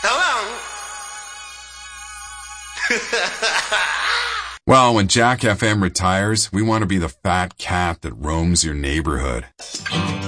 Hello? Well, when Jack FM retires, we want to be the fat cat that roams your neighborhood.